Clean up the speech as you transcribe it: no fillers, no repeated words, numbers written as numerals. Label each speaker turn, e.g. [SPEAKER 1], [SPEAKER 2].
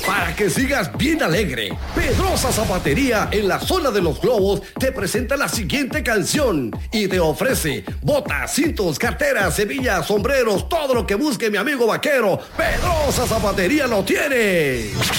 [SPEAKER 1] para que sigas bien alegre. Pedrosa Zapatería en la zona de los globos te presenta la siguiente canción y te ofrece botas, cintos, carteras, hebillas, sombreros, todo lo que busque mi amigo vaquero. Pedrosa Zapatería lo tiene.